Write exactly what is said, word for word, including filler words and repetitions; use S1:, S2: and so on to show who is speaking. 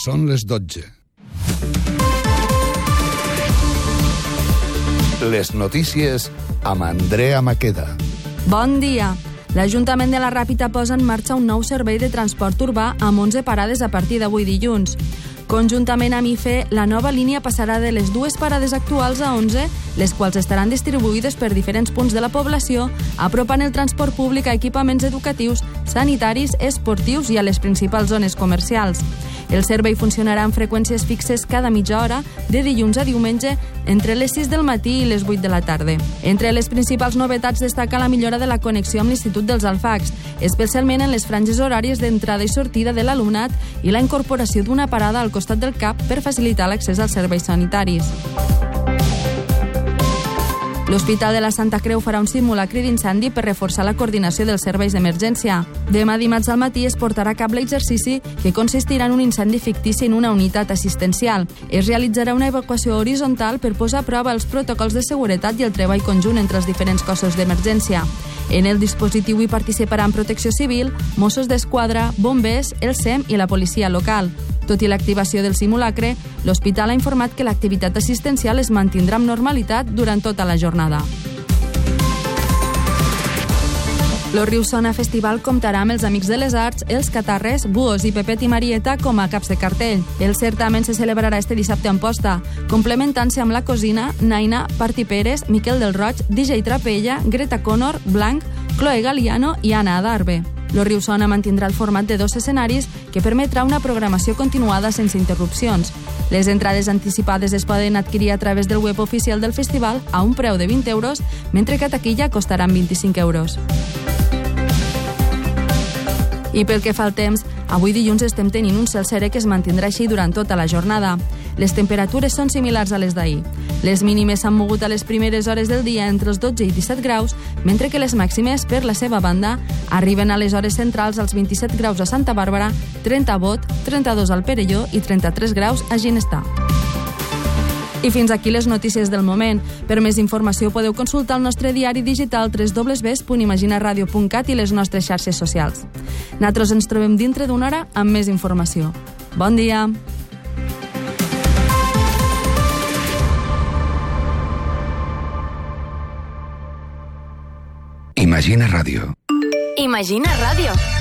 S1: Són les dotze. Les notícies amb Andrea Maqueda.
S2: Bon dia. L'Ajuntament de la Ràpita posa en marxa un nou servei de transport urbà amb onze parades a partir d'avui dilluns. Conjuntament amb I F E, la nova línia passarà de les dues parades actuals a onze, les quals estaran distribuïdes per diferents punts de la població, apropant el transport públic a equipaments educatius, sanitaris, esportius i a les principals zones comercials. El servei funcionarà amb freqüències fixes cada mitja hora, de dilluns a diumenge, entre les sis del matí i les vuit de la tarda. Entre les principals novetats destaca la millora de la connexió amb l'Institut dels Alfacs, especialment en les franges horàries d'entrada i sortida de l'alumnat i la incorporació d'una parada al costat del C A P per facilitar l'accés als serveis sanitaris. L'Hospital de la Santa Creu farà un simulacre d'incendi per reforçar la coordinació dels serveis d'emergència. Demà dimarts al matí es portarà a cap l'exercici que consistirà en un incendi fictici en una unitat assistencial. Es realitzarà una evacuació horitzontal per posar a prova els protocols de seguretat i el treball conjunt entre els diferents cossos d'emergència. En el dispositiu hi participaran Protecció Civil, Mossos d'Esquadra, bombers, el S E M i la policia local. Tot i l'activació del simulacre, l'hospital ha informat que l'activitat assistencial es mantindrà amb normalitat durant tota la jornada. Lo Riusona Festival comptarà amb els Amics de les Arts, els Catarres, Buos i Pepet i Marieta com a caps de cartell. El certamen se celebrarà este dissabte a Amposta, complementant-se amb La Cosina, Naina, Parti Pérez, Miquel del Roig, D J Trapella, Greta Connor, Blanc, Chloe Galiano i Anna Adarve. Lo Riusona mantindrà el format de dos escenaris que permetrà una programació continuada sense interrupcions. Les entrades anticipades es poden adquirir a través del web oficial del festival a un preu de vint euros, mentre que a taquilla costaran vint-i-cinc euros. I pel que fa al temps, avui dilluns estem tenint un cel serè que es mantindrà així durant tota la jornada. Les temperatures són similars a les d'ahir. Les mínimes s'han mogut a les primeres hores del dia entre els dotze i disset graus, mentre que les màximes, per la seva banda, arriben a les hores centrals als vint-i-set graus a Santa Bàrbara, trenta a Bot, trenta-dos al Perelló i trenta-tres graus a Ginestar. I fins aquí les notícies del moment. Per més informació podeu consultar el nostre diari digital w w w punt imaginaradio punt cat i les nostres xarxes socials. Nosaltres ens trobem dintre d'una hora amb més informació. Bon dia!
S1: Imagina Ràdio.
S3: Imagina Ràdio.